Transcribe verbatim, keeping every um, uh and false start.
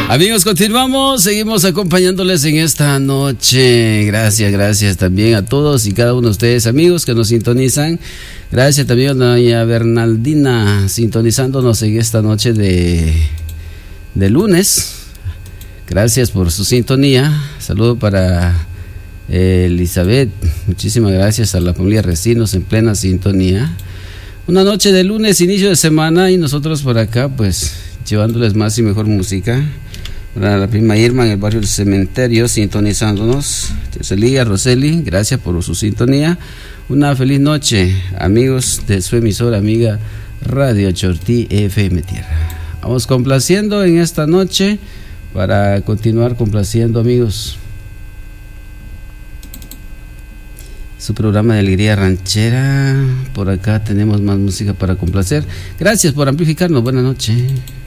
Amigos, continuamos, seguimos acompañándoles en esta noche. Gracias, gracias también a todos y cada uno de ustedes, amigos, que nos sintonizan. Gracias también a doña Bernaldina, sintonizándonos en esta noche de, de lunes. Gracias por su sintonía. Saludo para eh, Elizabeth. Muchísimas gracias a la familia Recinos en plena sintonía. Una noche de lunes, inicio de semana, y nosotros por acá, pues, llevándoles más y mejor música. Para la prima Irma en el barrio del Cementerio, sintonizándonos. Joselía, Roseli, gracias por su sintonía. Una feliz noche, amigos de su emisora amiga Radio Chortí F M Tierra. Vamos complaciendo en esta noche para continuar complaciendo, amigos. Su programa de Alegría Ranchera. Por acá tenemos más música para complacer. Gracias por amplificarnos. Buenas noches.